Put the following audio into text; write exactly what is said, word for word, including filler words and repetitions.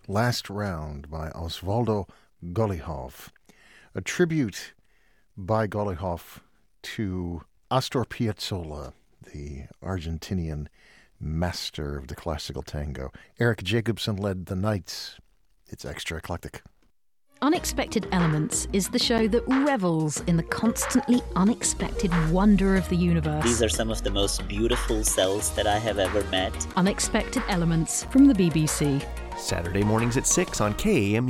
Last Round by Osvaldo Golijov, a tribute by Golijov to Astor Piazzolla, the Argentinian master of the classical tango. Eric Jacobson led the Knights. It's extra eclectic. Unexpected Elements is the show that revels in the constantly unexpected wonder of the universe. These are some of the most beautiful cells that I have ever met. Unexpected Elements from the B B C. Saturday mornings at six on K A M